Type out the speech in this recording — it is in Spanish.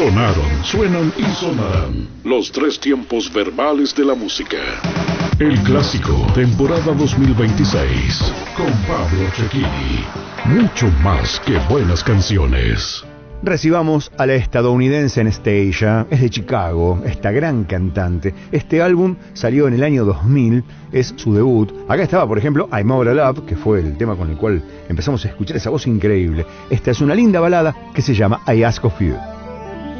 Sonaron, suenan y sonarán los tres tiempos verbales de la música. El clásico, temporada 2026, con Pablo Cecchini. Mucho más que buenas canciones. Recibamos a la estadounidense Anastacia, es de Chicago, esta gran cantante. Este álbum salió en el año 2000, es su debut. Acá estaba, por ejemplo, I'm Over Love, que fue el tema con el cual empezamos a escuchar esa voz increíble. Esta es una linda balada que se llama I Ask of You.